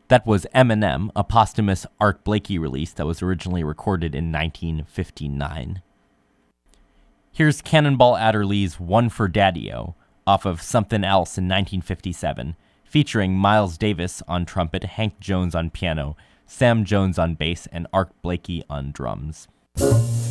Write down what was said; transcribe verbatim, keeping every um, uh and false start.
That was Eminem, a posthumous Art Blakey release that was originally recorded in nineteen fifty-nine. Here's Cannonball Adderley's One for Daddy-O, off of Something Else in nineteen fifty-seven, featuring Miles Davis on trumpet, Hank Jones on piano, Sam Jones on bass, and Art Blakey on drums.